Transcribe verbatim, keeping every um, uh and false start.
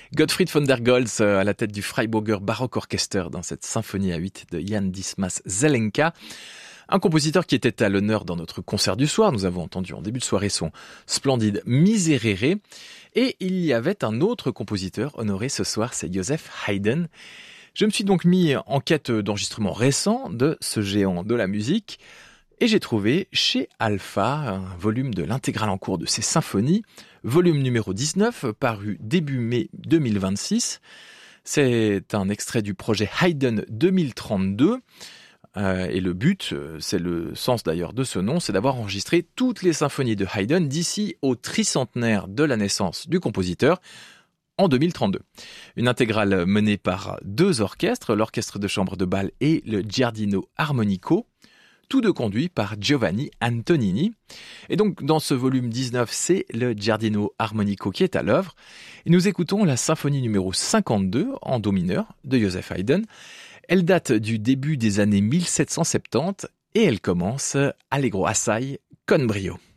Gottfried von der Goltz à la tête du Freiburger Baroque Orchester dans cette symphonie à huit de Jan Dismas Zelenka. Un compositeur qui était à l'honneur dans notre concert du soir. Nous avons entendu en début de soirée son splendide Miserere. Et il y avait un autre compositeur honoré ce soir, c'est Joseph Haydn. Je me suis donc mis en quête d'enregistrements récents de ce géant de la musique. Et j'ai trouvé chez Alpha un volume de l'intégrale en cours de ses symphonies, volume numéro dix-neuf, paru début mai deux mille vingt-six. C'est un extrait du projet Haydn deux mille trente-deux. Euh, et le but, c'est le sens d'ailleurs de ce nom, c'est d'avoir enregistré toutes les symphonies de Haydn d'ici au tricentenaire de la naissance du compositeur, en deux mille trente-deux. Une intégrale menée par deux orchestres, l'orchestre de chambre de Bâle et le Giardino Armonico, tous deux conduits par Giovanni Antonini. Et donc, dans ce volume dix-neuf, c'est le Giardino Armonico qui est à l'œuvre. Et nous écoutons la symphonie numéro cinquante-deux, en do mineur, de Joseph Haydn. Elle date du début des années mille sept cent soixante-dix et elle commence Allegro assai con brio.